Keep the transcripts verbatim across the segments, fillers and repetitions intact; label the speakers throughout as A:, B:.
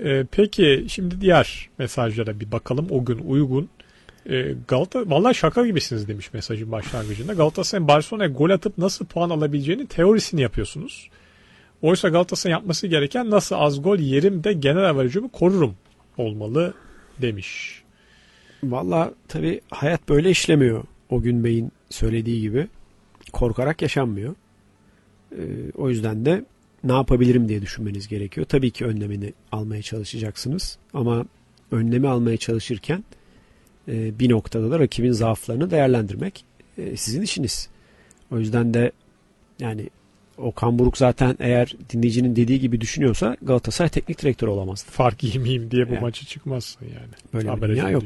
A: Ee, peki şimdi diğer mesajlara bir bakalım. O gün uygun. Ee, Galata, vallahi şaka gibisiniz demiş mesajın başlangıcında. Galatasaray'ın Barcelona'ya gol atıp nasıl puan alabileceğini teorisini yapıyorsunuz. Oysa Galatasaray'ın yapması gereken nasıl az gol yerim de genel averajımı korurum olmalı demiş.
B: Vallahi tabii hayat böyle işlemiyor. O gün Bey'in söylediği gibi. Korkarak yaşanmıyor. Ee, o yüzden de ne yapabilirim diye düşünmeniz gerekiyor. Tabii ki önlemini almaya çalışacaksınız. Ama önlemi almaya çalışırken e, bir noktada da rakibin zaaflarını değerlendirmek e, sizin işiniz. O yüzden de yani Okan Buruk zaten eğer dinleyicinin dediği gibi düşünüyorsa Galatasaray teknik direktör olamazdı.
A: Fark yemeyeyim diye bu yani, maçı çıkmazsın yani.
B: Böyle bir dünya yok.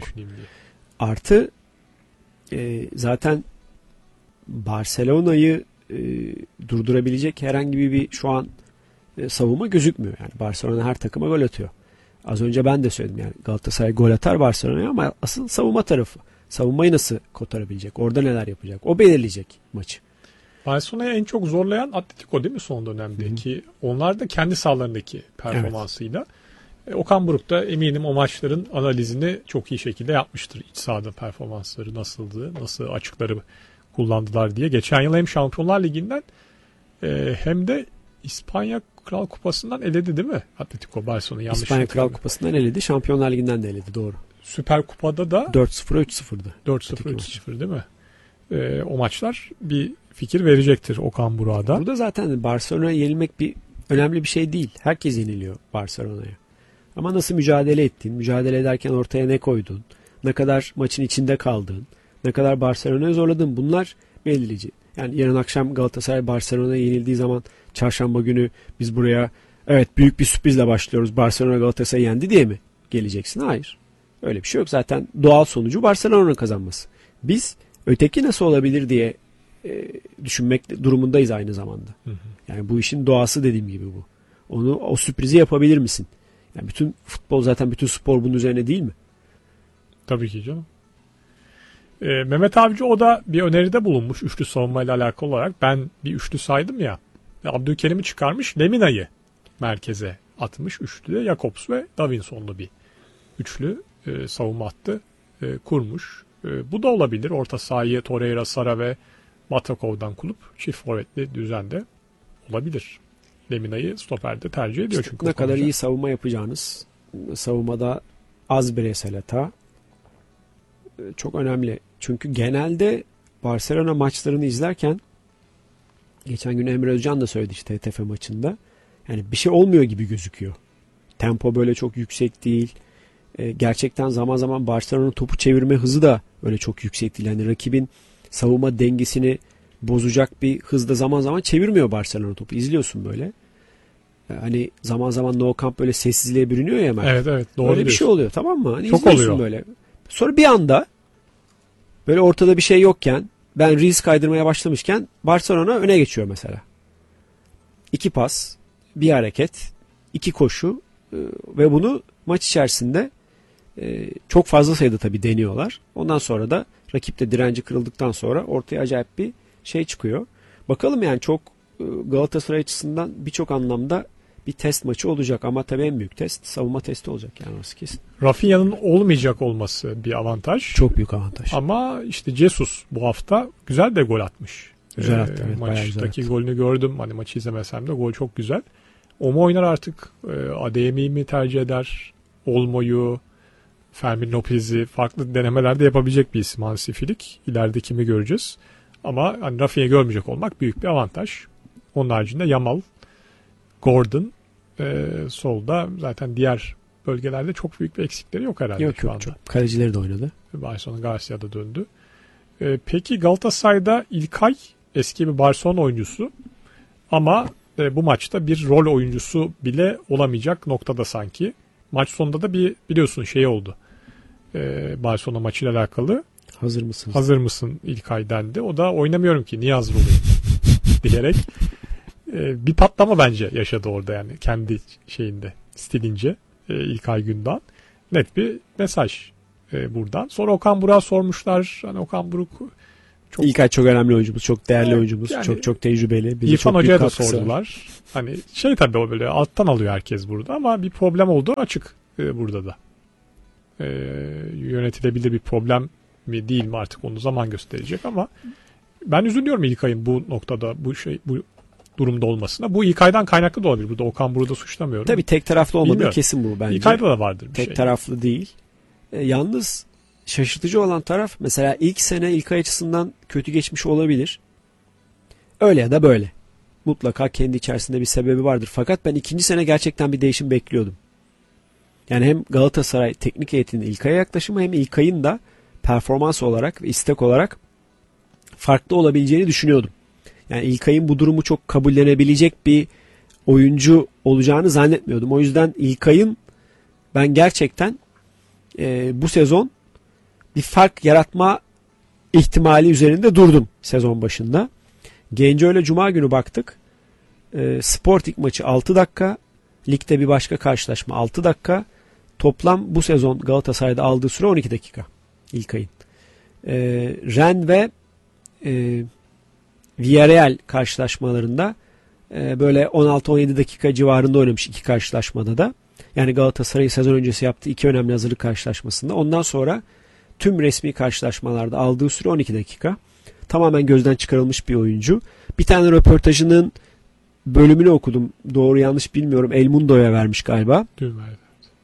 B: Artı e, zaten Barcelona'yı e, durdurabilecek herhangi bir şu an e, savunma gözükmüyor. Yani Barcelona her takıma gol atıyor. Az önce ben de söyledim yani Galatasaray gol atar Barcelona'ya ama asıl savunma tarafı. Savunmayı nasıl kotarabilecek? Orada neler yapacak? O belirleyecek maçı.
A: Barcelona'yı en çok zorlayan Atletico değil mi son dönemde? Hı-hı. Ki onlar da kendi sahalarındaki performansıyla. Evet. Okan Buruk da eminim o maçların analizini çok iyi şekilde yapmıştır. İç sahada performansları nasıldı, nasıl açıkları kullandılar diye. Geçen yıl hem Şampiyonlar Ligi'nden e, hem de İspanya Kral Kupası'ndan eledi değil mi? Atletico Barcelona'yı yanlış
B: İspanya Kral Kupası'ndan eledi. Şampiyonlar Ligi'nden de eledi. Doğru.
A: Süper Kupa'da da
B: dört sıfır üç sıfır'dı.
A: dört sıfır üç sıfır değil mi? E, o maçlar bir fikir verecektir Okan Burak'a da.
B: Burada zaten Barcelona'ya yenilmek bir önemli bir şey değil. Herkes yeniliyor Barcelona'ya. Ama nasıl mücadele ettin, mücadele ederken ortaya ne koydun, ne kadar maçın içinde kaldın, ne kadar Barcelona'yı zorladın, bunlar belirleyici. Yani yarın akşam Galatasaray Barcelona'ya yenildiği zaman çarşamba günü biz buraya evet büyük bir sürprizle başlıyoruz, Barcelona Galatasaray'ı yendi diye mi geleceksin? Hayır. Öyle bir şey yok. Zaten doğal sonucu Barcelona'nın kazanması. Biz öteki nasıl olabilir diye e, düşünmek durumundayız aynı zamanda. Hı hı. Yani bu işin doğası dediğim gibi bu. Onu o sürprizi yapabilir misin? Yani bütün futbol zaten bütün spor bunun üzerine değil mi?
A: Tabii ki canım. Ee, Mehmet Avcı o da bir öneride bulunmuş üçlü savunmayla alakalı olarak. Ben bir üçlü saydım ya. Abdülkerim'i çıkarmış, Lemina'yı merkeze atmış. Üçlü de Jakobs ve Davinson'lu bir üçlü e, savunma hattı e, kurmuş. E, bu da olabilir. Orta sahayı Torreira, Sara ve Batakov'dan kurup çift forvetli düzende olabilir. Lemina'yı stoperde tercih ediyor.
B: İşte
A: çünkü
B: ne kadar iyi savunma yapacağınız, savunmada az bireysel hata çok önemli. Çünkü genelde Barcelona maçlarını izlerken geçen gün Emre Özcan da söyledi işte T T F maçında. Yani bir şey olmuyor gibi gözüküyor. Tempo böyle çok yüksek değil. E, gerçekten zaman zaman Barcelona'nın topu çevirme hızı da öyle çok yüksek değil. Yani rakibin savunma dengesini bozacak bir hızda zaman zaman çevirmiyor Barcelona topu. İzliyorsun böyle. Hani zaman zaman No Camp böyle sessizliğe bürünüyor ya hemen.
A: Evet evet doğru
B: Öyle
A: diyorsun.
B: bir şey oluyor, tamam mı? Hani
A: çok oluyor.
B: Böyle. Sonra bir anda böyle ortada bir şey yokken ben Reels kaydırmaya başlamışken Barcelona öne geçiyor mesela. İki pas, bir hareket, iki koşu ve bunu maç içerisinde çok fazla sayıda tabii deniyorlar. Ondan sonra da rakipte direnci kırıldıktan sonra ortaya acayip bir şey çıkıyor. Bakalım yani çok Galatasaray açısından birçok anlamda bir test maçı olacak ama tabii en büyük test savunma testi olacak yani orası kesin.
A: Rafinha'nın olmayacak olması bir avantaj.
B: Çok büyük avantaj.
A: Ama işte Jesus bu hafta güzel de gol atmış.
B: Güzel attı.
A: Ee,
B: evet,
A: maçtaki golünü gördüm. Hani maçı izlemesem de gol çok güzel. O mu oynar artık? E, Adeyemi'yi mi tercih eder? Olmo'yu, Fermin Lopez'i farklı denemelerde yapabilecek bir isim Hansi Flick. İleride kimi göreceğiz? Ama hani Rafinha'yı görmeyecek olmak büyük bir avantaj. Onun haricinde Yamal, Gordon, e, solda zaten diğer bölgelerde çok büyük bir eksikleri yok herhalde
B: yok,
A: şu
B: yok,
A: anda.
B: Çok. Kalecileri de oynadı.
A: Barcelona Garcia'da döndü. E, peki Galatasaray'da İlkay eski bir Barcelona oyuncusu ama e, bu maçta bir rol oyuncusu bile olamayacak noktada sanki. Maç sonunda da bir biliyorsun şey oldu. E, Barcelona maçıyla alakalı.
B: Hazır mısın?
A: Hazır mısın İlkay dendi. O da oynamıyorum ki niye hazır olayım diyerek e, bir patlama bence yaşadı orada yani kendi şeyinde stilince e, İlkay Gündoğan. Net bir mesaj e, buradan. Sonra Okan Buruk'a sormuşlar. Hani Okan Buruk çok
B: İlkay çok önemli oyuncumuz, çok değerli
A: Evet,
B: oyuncumuz,
A: yani
B: çok çok tecrübeli. Bize
A: İrfan
B: çok büyük
A: Hoca'ya da
B: katkısı var.
A: sordular. Hani şey tabii o böyle alttan alıyor herkes burada ama bir problem olduğu açık e, burada da. E, yönetilebilir bir problem mi değil mi artık onu zaman gösterecek ama ben üzülüyorum İlkay'ın bu noktada bu şey bu durumda olmasına. Bu İlkay'dan kaynaklı da olabilir. Burada Okan burada suçlamıyorum.
B: Tabii tek taraflı olmadığı
A: Bilmiyorum.
B: kesin bu bence.
A: İlkay'da da vardır bir
B: Tek
A: şey.
B: taraflı değil. E, yalnız şaşırtıcı olan taraf mesela ilk sene İlkay açısından kötü geçmiş olabilir. Öyle ya da böyle. Mutlaka kendi içerisinde bir sebebi vardır. Fakat ben ikinci sene gerçekten bir değişim bekliyordum. Yani hem Galatasaray teknik heyetinin İlkay'a yaklaşımı hem İlkay'ın da performans olarak ve istek olarak farklı olabileceğini düşünüyordum. Yani İlkay'ın bu durumu çok kabullenebilecek bir oyuncu olacağını zannetmiyordum. O yüzden İlkay'ın ben gerçekten e, bu sezon bir fark yaratma ihtimali üzerinde durdum sezon başında. Genco'yla Cuma günü baktık. E, Sporting maçı altı dakika. Ligde bir başka karşılaşma altı dakika. Toplam bu sezon Galatasaray'da aldığı süre on iki dakika. İlkay'ın. E, Ren ve e, Villarreal karşılaşmalarında e, böyle on altı on yedi dakika civarında oynamış iki karşılaşmada da. Yani Galatasaray'ın sezon öncesi yaptığı iki önemli hazırlık karşılaşmasında. Ondan sonra tüm resmi karşılaşmalarda aldığı süre on iki dakika. Tamamen gözden çıkarılmış bir oyuncu. Bir tane röportajının bölümünü okudum. Doğru yanlış bilmiyorum. El Mundo'ya vermiş galiba.
A: Dün verdi.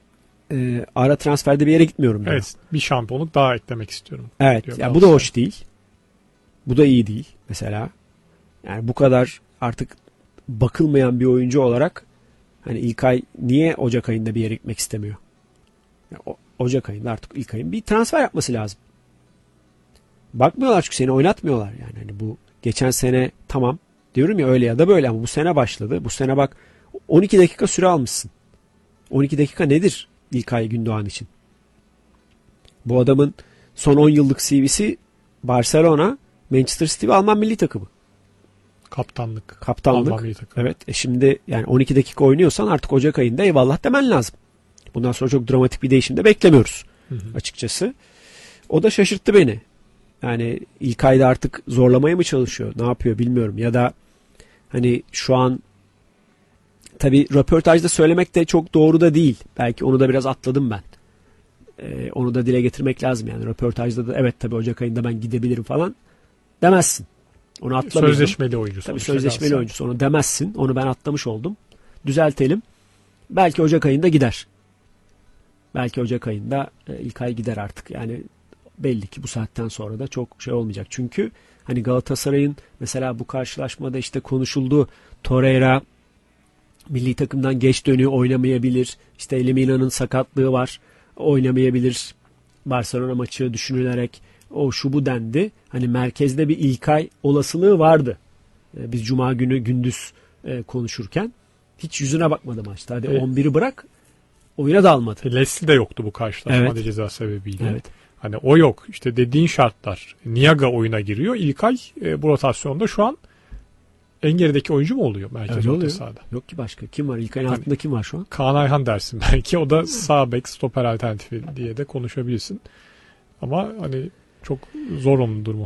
B: Ee, ara transferde bir yere gitmiyorum diyor.
A: Evet, bir şampiyonluk daha eklemek istiyorum.
B: Evet.
A: Diyor
B: Ya bu da
A: Galatasaray.
B: hoş değil. Bu da iyi değil mesela. Yani bu kadar artık bakılmayan bir oyuncu olarak hani İlkay niye Ocak ayında bir yere gitmek istemiyor? Ya, o, Ocak ayında artık İlkay'ın bir transfer yapması lazım. Bakmıyorlar çünkü seni oynatmıyorlar yani. Hani bu geçen sene tamam diyorum ya öyle ya da böyle ama bu sene başladı. Bu sene bak on iki dakika süre almışsın. on iki dakika nedir İlkay Gündoğan için? Bu adamın son on yıllık C V'si Barcelona, Manchester City ve Alman milli takımı.
A: Kaptanlık.
B: Kaptanlık.
A: Alman milli takımı.
B: Evet. E şimdi yani on iki dakika oynuyorsan artık Ocak ayında eyvallah demen lazım. Bundan sonra çok dramatik bir değişim de beklemiyoruz.
A: Hı hı.
B: Açıkçası. O da şaşırttı beni. Yani İlkay'da artık zorlamaya mı çalışıyor? Ne yapıyor bilmiyorum. Ya da hani şu an tabii röportajda söylemek de çok doğru da değil. Belki onu da biraz atladım ben. Ee, onu da dile getirmek lazım yani. Röportajda da evet tabii Ocak ayında ben gidebilirim falan demezsin. Onu atlamayalım.
A: Sözleşmeli oyuncu.
B: Tabii
A: sonuçta
B: sözleşmeli
A: Galatasaray.
B: oyuncusu. Onu demezsin. Onu ben atlamış oldum. Düzeltelim. Belki Ocak ayında gider. Belki Ocak ayında e, ilk ay gider artık. Yani belli ki bu saatten sonra da çok şey olmayacak. Çünkü hani Galatasaray'ın mesela bu karşılaşmada işte konuşulduğu Torreira milli takımdan geç dönüyor, oynamayabilir. İşte Lemina'nın sakatlığı var. Oynamayabilir. Barcelona maçı düşünülerek o şu bu dendi. Hani merkezde bir İlkay olasılığı vardı. E, biz Cuma günü gündüz e, konuşurken hiç yüzüne bakmadı maçta. Hadi
A: Evet.
B: on biri bırak oyuna da almadı.
A: E, Leslie de yoktu bu karşılaşmada
B: Evet.
A: ceza sebebiyle.
B: Evet.
A: Hani o yok. İşte dediğin şartlar. Niaga oyuna giriyor. İlkay e, bu rotasyonda şu an en gerideki oyuncu mu oluyor merkez
B: Öyle
A: orta
B: oluyor.
A: sahada?
B: Yok ki başka. Kim var? İlkay'ın
A: Hani-
B: altında kim var şu an?
A: Kaan Ayhan dersin belki. O da sağ bek stoper alternatifi diye de konuşabilirsin. Ama hani çok zor onun durumu.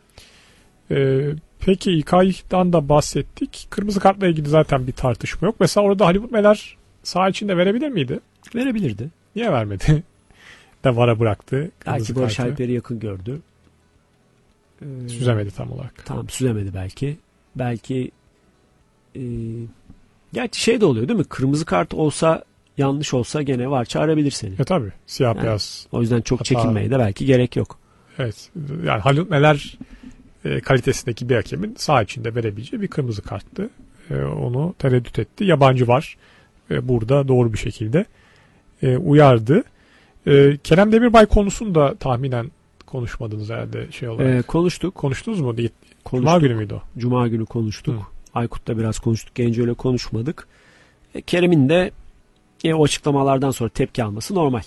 A: Ee, peki İlkay'dan da bahsettik. Kırmızı kartla ilgili zaten bir tartışma yok. Mesela orada Halil Meler saha içinde verebilir miydi?
B: Verebilirdi.
A: Niye vermedi? de vara bıraktı.
B: Belki
A: Kırmızı
B: Barış
A: kartı.
B: Alper'i yakın gördü. Ee,
A: Süzemedi tam olarak.
B: Tamam süzemedi belki. Belki e, gerçi şey de oluyor değil mi? Kırmızı kart olsa yanlış olsa gene var çağırabilir seni.
A: Ya tabii. Siyah
B: Yani,
A: beyaz.
B: O yüzden çok
A: hata-
B: çekinmeye de belki gerek yok.
A: Evet. Yani Halil Meler e, kalitesindeki bir hakemin saha içinde verebileceği bir kırmızı karttı. E, onu tereddüt etti. Yabancı var. E, burada doğru bir şekilde e, uyardı. E, Kerem Demirbay konusunu da tahminen konuşmadınız herhalde şey olarak.
B: Ee, konuştuk.
A: Konuştunuz mu? Değil.
B: konuştuk.
A: Cuma günü müydü o?
B: Cuma günü konuştuk.
A: Hı.
B: Aykut'ta biraz konuştuk. Genco ile konuşmadık. E, Kerem'in de e, o açıklamalardan sonra tepki alması normal.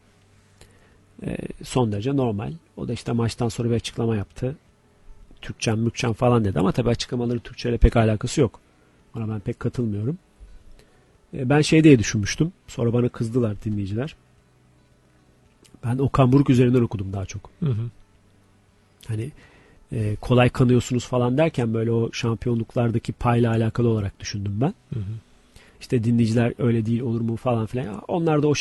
B: E, son derece normal. O da işte maçtan sonra bir açıklama yaptı. Türkçem, Mürkçem falan dedi ama tabii açıklamaları Türkçe ile pek alakası yok. Ona ben pek katılmıyorum. E, ben şey diye düşünmüştüm. Sonra bana kızdılar dinleyiciler. Ben Okan Buruk üzerinden okudum daha çok.
A: Hı hı.
B: Hani e, kolay kanıyorsunuz falan derken böyle o şampiyonluklardaki payla alakalı olarak düşündüm ben.
A: Hı hı.
B: İşte dinleyiciler öyle değil olur mu falan filan. Onlar da o